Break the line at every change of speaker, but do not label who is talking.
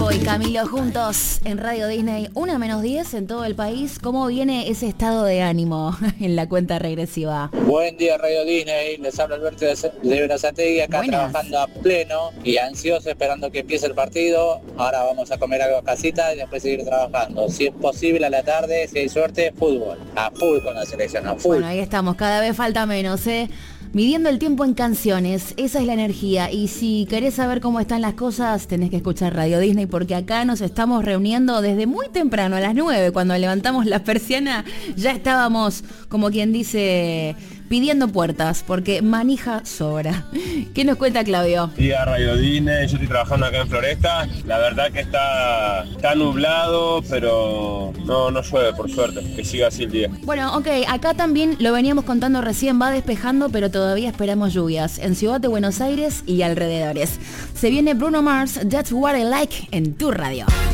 Gabo y Camilo juntos en Radio Disney, 1:10 en todo el país. ¿Cómo viene ese estado de ánimo en la cuenta regresiva?
Buen día, Radio Disney. Les habla Alberto de Berazategui, acá
Buenas.
trabajando a pleno y ansioso esperando que empiece el partido. Ahora vamos a comer algo a casita y después seguir trabajando. Si es posible a la tarde, si hay suerte, fútbol. A full con la selección, a full.
Bueno, ahí estamos, cada vez falta menos, midiendo el tiempo en canciones, esa es la energía. Y si querés saber cómo están las cosas, tenés que escuchar Radio Disney, porque acá nos estamos reuniendo desde muy temprano, a las 9, cuando levantamos la persiana, ya estábamos, como quien dice, pidiendo puertas, porque manija sobra. ¿Qué nos cuenta Claudio?
Día Radio Disney, yo estoy trabajando acá en Floresta. La verdad que está nublado, pero no llueve, por suerte, que siga así el día.
Bueno, ok, acá también lo veníamos contando recién, va despejando, pero todavía esperamos lluvias en Ciudad de Buenos Aires y alrededores. Se viene Bruno Mars, That's What I Like, en tu radio.